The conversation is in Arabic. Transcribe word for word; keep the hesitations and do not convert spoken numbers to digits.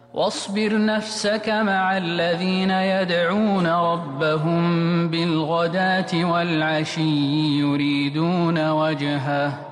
واصبر نفسك مع الذين يدعون ربهم بالغداة والعشي يريدون وجهه